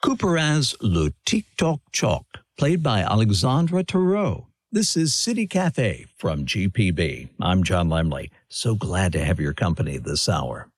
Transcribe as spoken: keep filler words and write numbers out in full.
Couperin's Le Tic Toc Choc, played by Alexandra Tarot. This is City Cafe from G P B. I'm John Lemley. So glad to have your company this hour.